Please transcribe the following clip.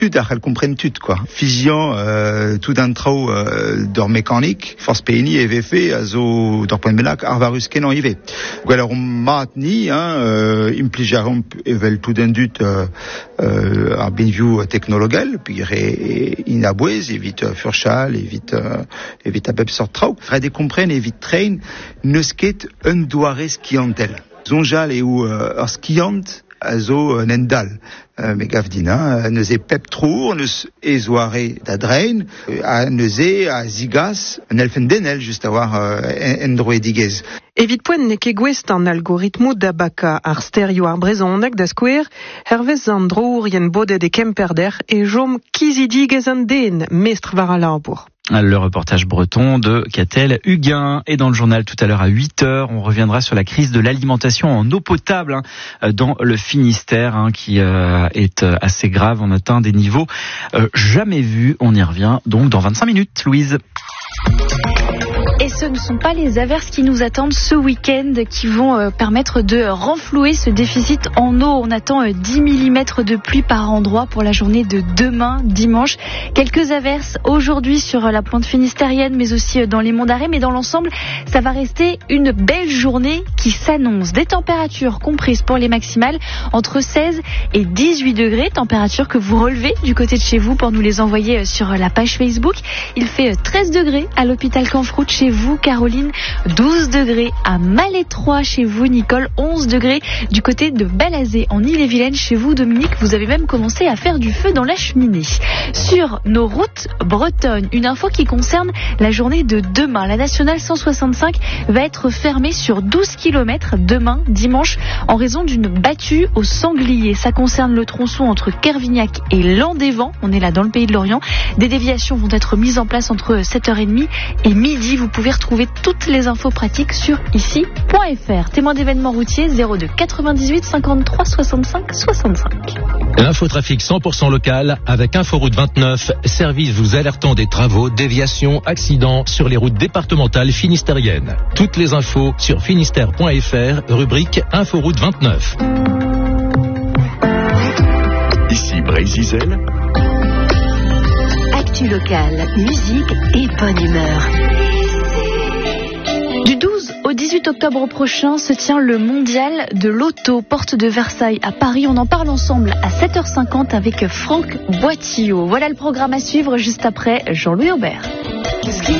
elle comprenne tout, quoi. Fusion, tout d'un trou, d'or mécanique, force PNI, avait fait, azo, d'or point de menac, arvarus kenan IV. Alors, mainteni, impligearon, evel tout d'un dut, à Benview technologal, puis, inabouez, évite Furchal, évite à peu sort trou. Rede comprenne, évite train, ne skate, un doare skiantel. Zonjal et ou, skiant, azo nendal megavdina neuze pep trour neus ezoare d'adrein a neuze a zigas un elfendenel just avoir endroedigez. Evit poen ne ket gwest an algoritmo d'abaka ar stereo ar brezhoneg da skouer hervez an drour yen bodet e kemperder e jom kizidigez an den mestr var a labour. Le reportage breton de Catel Huguin. Et dans le journal tout à l'heure à 8h, on reviendra sur la crise de l'alimentation en eau potable dans le Finistère qui est assez grave. On atteint des niveaux jamais vus. On y revient donc dans 25 minutes, Louise. Et ce ne sont pas les averses qui nous attendent ce week-end qui vont permettre de renflouer ce déficit en eau. On attend 10 mm de pluie par endroit pour la journée de demain, dimanche. Quelques averses aujourd'hui sur la pointe finistérienne, mais aussi dans les monts d'Arrée. Mais dans l'ensemble, ça va rester une belle journée qui s'annonce. Des températures comprises pour les maximales entre 16 et 18 degrés. Températures que vous relevez du côté de chez vous pour nous les envoyer sur la page Facebook. Il fait 13 degrés à l'hôpital Canfroute chez vous, Caroline, 12 degrés à Malétroit chez vous, Nicole, 11 degrés du côté de Balazé en Ille-et-Vilaine chez vous, Dominique. Vous avez même commencé à faire du feu dans la cheminée. Sur nos routes bretonnes, une info qui concerne la journée de demain. La nationale 165 va être fermée sur 12 km demain, dimanche, en raison d'une battue au sanglier. Ça concerne le tronçon entre Kervignac et Landévent. On est là dans le pays de l'Orient. Des déviations vont être mises en place entre 7h30 et midi. Vous pouvez retrouver toutes les infos pratiques sur ici.fr. Témoin d'événements routiers 02 98 53 65 65. L'infotrafic 100% local avec Inforoute 29, service vous alertant des travaux, déviations, accidents sur les routes départementales finistériennes. Toutes les infos sur finistère.fr, rubrique Inforoute 29. Ici Brésil. Actu local, musique et bonne humeur. Du 12 au 18 octobre prochain se tient le mondial de l'auto, porte de Versailles à Paris. On en parle ensemble à 7h50 avec Franck Boitillot. Voilà le programme à suivre juste après Jean-Louis Aubert.